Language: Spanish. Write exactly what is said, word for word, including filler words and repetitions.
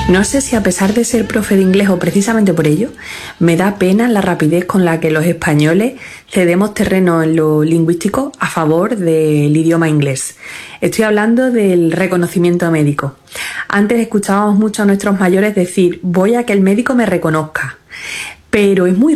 No sé si a pesar de ser profe de inglés o precisamente por ello, me da pena la rapidez con la que los españoles cedemos terreno en lo lingüístico a favor del idioma inglés. Estoy hablando del reconocimiento médico. Antes escuchábamos mucho a nuestros mayores decir: voy a que el médico me reconozca. Pero es muy